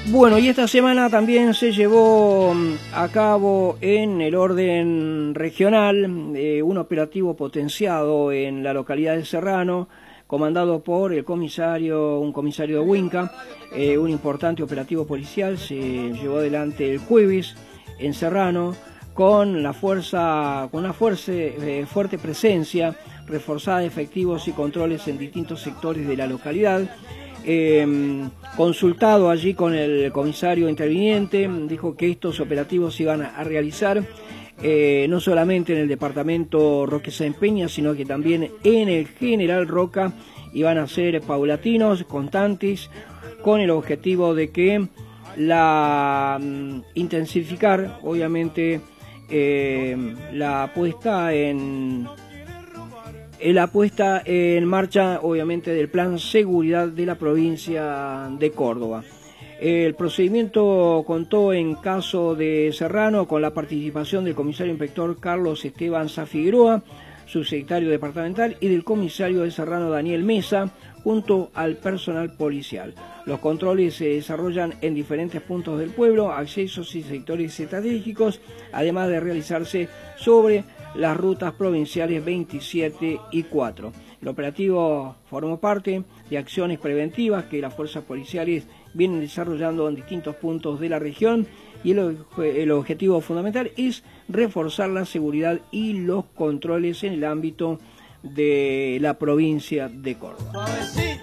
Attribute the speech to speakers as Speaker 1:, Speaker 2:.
Speaker 1: Bueno, y esta semana también se llevó a cabo en el orden regional un operativo potenciado en la localidad de Serrano, comandado por un comisario de Huinca. Un importante operativo policial se llevó adelante el jueves en Serrano con una fuerte presencia, reforzada de efectivos y controles en distintos sectores de la localidad. Consultado allí con el comisario interviniente, dijo que estos operativos se iban a realizar no solamente en el departamento Roque Sáenz Peña, sino que también en el General Roca, iban a ser paulatinos, constantes, con el objetivo de que intensificar, obviamente, la puesta en marcha, obviamente, del plan seguridad de la provincia de Córdoba. El procedimiento contó, en caso de Serrano, con la participación del comisario inspector Carlos Esteban Sá Figueroa, subsecretario departamental, y del comisario de Serrano Daniel Mesa, junto al personal policial. Los controles se desarrollan en diferentes puntos del pueblo, accesos y sectores estratégicos, además de realizarse sobre las rutas provinciales 27 y 4. El operativo formó parte de acciones preventivas que las fuerzas policiales vienen desarrollando en distintos puntos de la región, y el objetivo fundamental es reforzar la seguridad y los controles en el ámbito de la provincia de Córdoba.